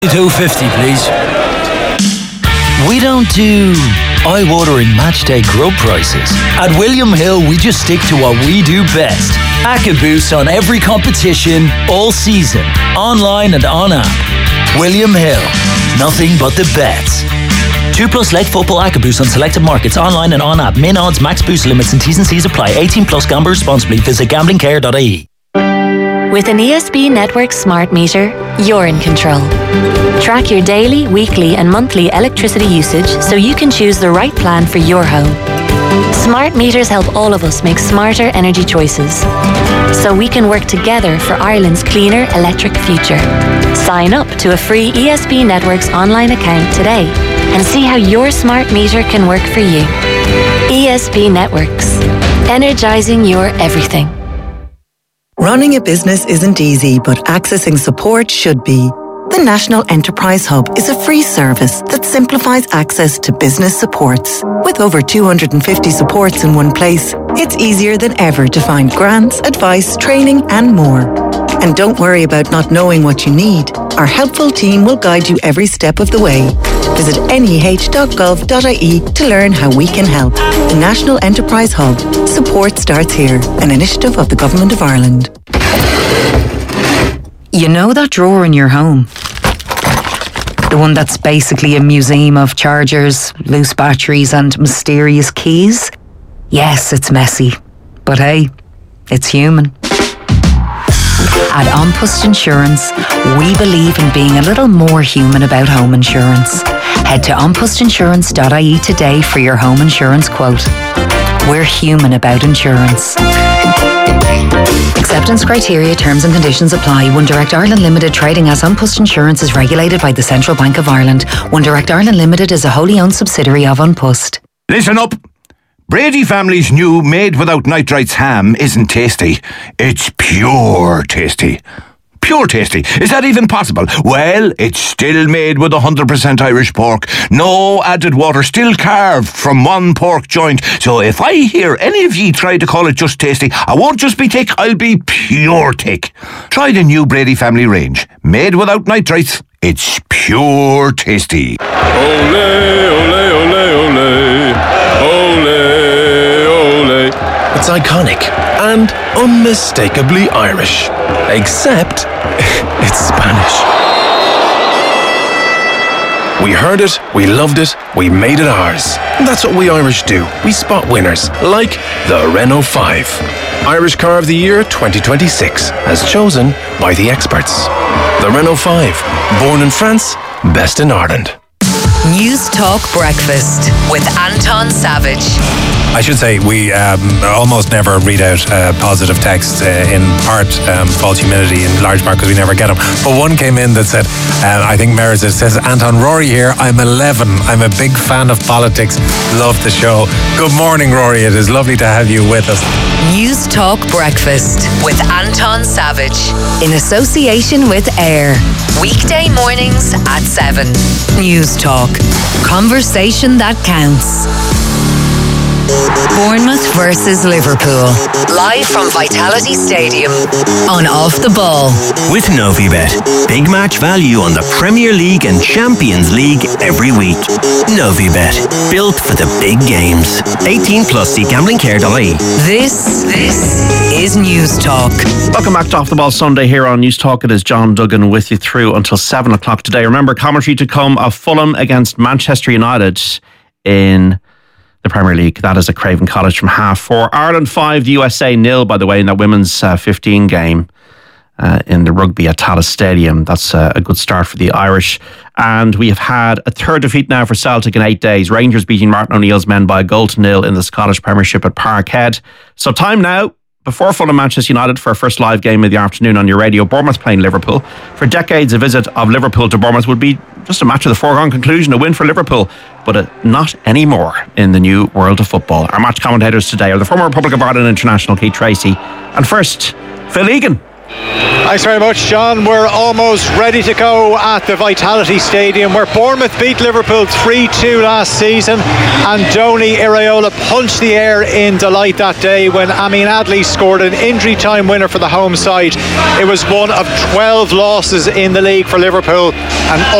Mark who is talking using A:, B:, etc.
A: 250, please. We don't do eye-watering matchday grub prices. At William Hill, we just stick to what we do best. AccuBoost on every competition, all season, online and on app. William Hill, nothing but the bets. 2+ leg football AccuBoost on selected markets, online and on app. Min odds, max boost limits and T's and C's apply. 18+, gamble responsibly. Visit gamblingcare.ie.
B: With an ESB Network smart meter, you're in control. Track your daily, weekly and monthly electricity usage so you can choose the right plan for your home. Smart meters help all of us make smarter energy choices so we can work together for Ireland's cleaner electric future. Sign up to a free ESB Networks online account today and see how your smart meter can work for you. ESB Networks. Energizing your everything.
C: Running a business isn't easy, but accessing support should be. The National Enterprise Hub is a free service that simplifies access to business supports. With over 250 supports in one place, it's easier than ever to find grants, advice, training and more. And don't worry about not knowing what you need. Our helpful team will guide you every step of the way. Visit neh.gov.ie to learn how we can help. The National Enterprise Hub. Support starts here. An initiative of the Government of Ireland.
D: You know that drawer in your home? The one that's basically a museum of chargers, loose batteries and mysterious keys? Yes, it's messy. But hey, it's human. At An Post Insurance, we believe in being a little more human about home insurance. Head to onpostinsurance.ie today for your home insurance quote. We're human about insurance. Acceptance criteria, terms and conditions apply. One Direct Ireland Limited, trading as An Post Insurance, is regulated by the Central Bank of Ireland. One Direct Ireland Limited is a wholly owned subsidiary of An Post.
E: Listen up. Brady family's new made without nitrites ham isn't tasty. It's pure tasty. Pure tasty. Is that even possible? Well, it's still made with 100% Irish pork. No added water, still carved from one pork joint. So if I hear any of ye try to call it just tasty, I won't just be tick, I'll be pure tick. Try the new Brady family range. Made without nitrites. It's pure tasty.
F: Ole, ole, ole, ole. Ole, ole.
G: It's iconic and unmistakably Irish. Except it's Spanish. We heard it, we loved it, we made it ours. And that's what we Irish do. We spot winners, like the Renault 5. Irish Car of the Year 2026, as chosen by the experts. The Renault 5, born in France, best in Ireland.
H: News Talk Breakfast with Anton Savage.
I: I should say we almost never read out positive texts, in part false humility, in large part because we never get them. But one came in that said, I think Meredith says, Anton, Rory here, I'm 11. I'm a big fan of politics. Love the show. Good morning, Rory. It is lovely to have you with us.
H: News Talk Breakfast with Anton Savage in association with AIR. Weekday mornings at 7. News Talk. Conversation that counts. Bournemouth versus Liverpool. Live from Vitality Stadium on Off the Ball.
J: With Novibet. Big match value on the Premier League and Champions League every week. Novibet. Built for the big games. 18+, see gamblingcare.ie.
H: This is News Talk.
K: Welcome back to Off the Ball Sunday here on News Talk. It is John Duggan with you through until 7 o'clock today. Remember, commentary to come of Fulham against Manchester United in the Premier League. That is at Craven Cottage from 4:30. Ireland 5, the USA 0, by the way, in that women's 15 game in the rugby at Tallaght Stadium. That's a good start for the Irish. And we have had a third defeat now for Celtic in 8 days. Rangers beating Martin O'Neill's men by 1-0 in the Scottish Premiership at Parkhead. So time now, before Fulham Manchester United, for our first live game of the afternoon on your radio. Bournemouth playing Liverpool. For decades, a visit of Liverpool to Bournemouth would be just a match of the foregone conclusion, a win for Liverpool, but not anymore in the new world of football. Our match commentators today are the former Republic of Ireland international Keith Tracy, and first, Phil Egan.
L: Thanks very much, John. We're almost ready to go at the Vitality Stadium, where Bournemouth beat Liverpool 3-2 last season, and Donny Iraola punched the air in delight that day when Amin Adli scored an injury time winner for the home side. It was one of 12 losses in the league for Liverpool, and